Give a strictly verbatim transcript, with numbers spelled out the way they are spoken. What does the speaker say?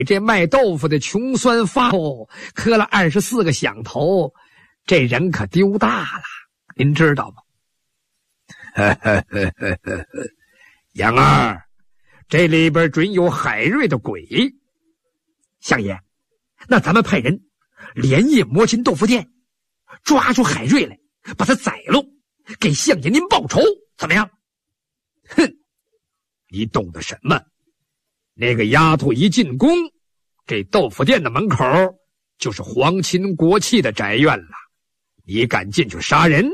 这卖豆腐的穷酸发后磕了二十四个响头，这人可丢大了，您知道吗？杨二，这里边准有海瑞的鬼。相爷，那咱们派人连夜摸进豆腐店，抓住海瑞来，把他宰了，给相爷您报仇，怎么样？哼，你懂得什么？那个丫头一进宫，这豆腐店的门口就是皇亲国戚的宅院了，你敢进去杀人？